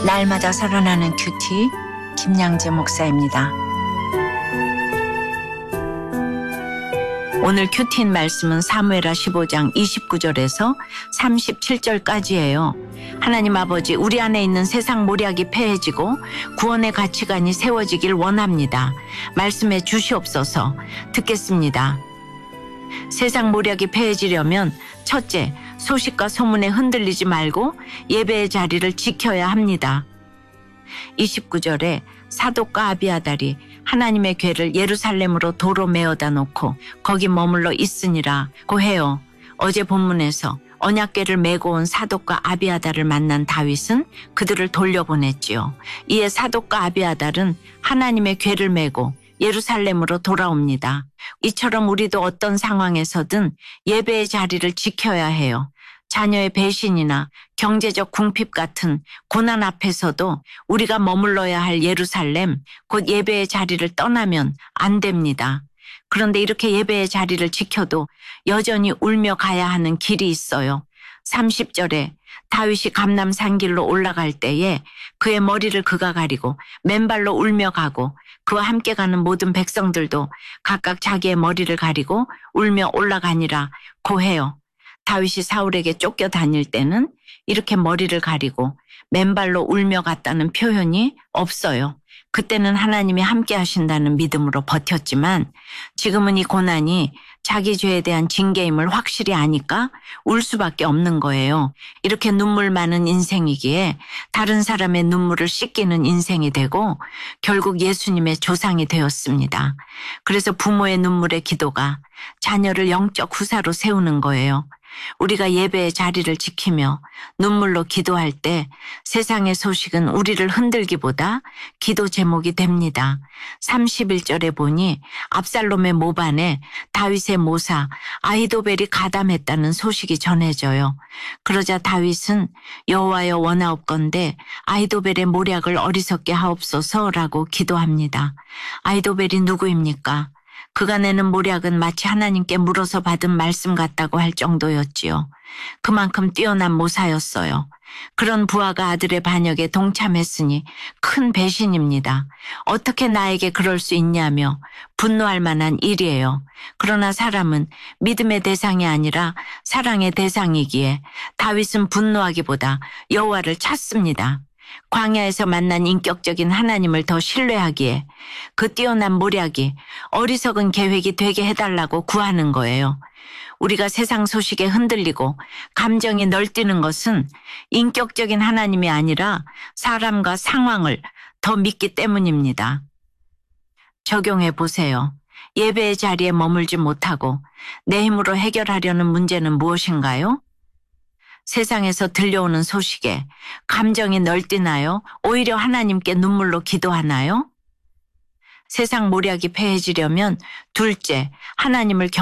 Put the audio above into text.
날마다 살아나는 큐티 김양재 목사입니다. 오늘 큐티인 말씀은 사무엘하 15장 29절에서 37절까지예요. 하나님 아버지, 우리 안에 있는 세상 모략이 패해지고 구원의 가치관이 세워지길 원합니다. 말씀해 주시옵소서. 듣겠습니다. 세상 모략이 패해지려면 첫째, 소식과 소문에 흔들리지 말고 예배의 자리를 지켜야 합니다. 29절에 사독과 아비아달이 하나님의 궤를 예루살렘으로 도로 메어다 놓고 거기 머물러 있으니라고 해요. 어제 본문에서 언약궤를 메고 온 사독과 아비아달을 만난 다윗은 그들을 돌려보냈지요. 이에 사독과 아비아달은 하나님의 궤를 메고 예루살렘으로 돌아옵니다. 이처럼 우리도 어떤 상황에서든 예배의 자리를 지켜야 해요. 자녀의 배신이나 경제적 궁핍 같은 고난 앞에서도 우리가 머물러야 할 예루살렘, 곧 예배의 자리를 떠나면 안 됩니다. 그런데 이렇게 예배의 자리를 지켜도 여전히 울며 가야 하는 길이 있어요. 30절에 다윗이 감람산 길로 올라갈 때에 그의 머리를 그가 가리고 맨발로 울며 가고 그와 함께 가는 모든 백성들도 각각 자기의 머리를 가리고 울며 올라가니라 고 해요. 다윗이 사울에게 쫓겨 다닐 때는 이렇게 머리를 가리고 맨발로 울며 갔다는 표현이 없어요. 그때는 하나님이 함께 하신다는 믿음으로 버텼지만 지금은 이 고난이 자기 죄에 대한 징계임을 확실히 아니까 울 수밖에 없는 거예요. 이렇게 눈물 많은 인생이기에 다른 사람의 눈물을 씻기는 인생이 되고 결국 예수님의 조상이 되었습니다. 그래서 부모의 눈물의 기도가 자녀를 영적 후사로 세우는 거예요. 우리가 예배의 자리를 지키며 눈물로 기도할 때 세상의 소식은 우리를 흔들기보다 기도 제목이 됩니다. 31절에 보니 압살롬의 모반에 다윗의 모사 아히도벨이 가담했다는 소식이 전해져요. 그러자 다윗은 여호와여 원하옵건대 아히도벨의 모략을 어리석게 하옵소서라고 기도합니다. 아히도벨이 누구입니까? 그가 내는 모략은 마치 하나님께 물어서 받은 말씀 같다고 할 정도였지요. 그만큼 뛰어난 모사였어요. 그런 부하가 아들의 반역에 동참했으니 큰 배신입니다. 어떻게 나에게 그럴 수 있냐며 분노할 만한 일이에요. 그러나 사람은 믿음의 대상이 아니라 사랑의 대상이기에 다윗은 분노하기보다 여호와를 찾습니다. 광야에서 만난 인격적인 하나님을 더 신뢰하기에 그 뛰어난 모략이 어리석은 계획이 되게 해달라고 구하는 거예요. 우리가 세상 소식에 흔들리고 감정이 널뛰는 것은 인격적인 하나님이 아니라 사람과 상황을 더 믿기 때문입니다. 적용해 보세요. 예배의 자리에 머물지 못하고 내 힘으로 해결하려는 문제는 무엇인가요? 세상에서 들려오는 소식에 감정이 널뛰나요? 오히려 하나님께 눈물로 기도하나요? 세상 모략이 패해지려면 둘째, 하나님을